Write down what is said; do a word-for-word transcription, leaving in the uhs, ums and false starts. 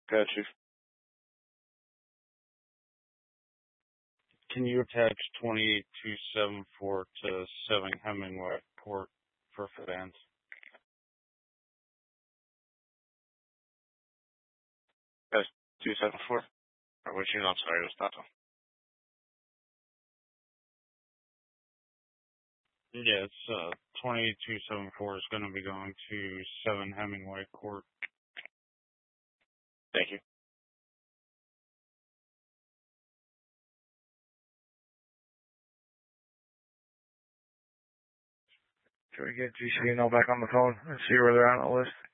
Got you. Can you attach twenty-eight two seven four to seven Hemingway Court for fans? That's two seven four. Or what you know? I'm sorry, it was not. Yeah, it's uh twenty-eight two seven four is going to be going to seven Hemingway Court. Thank you. Should we get G C N L back on the phone and see where they're on the list?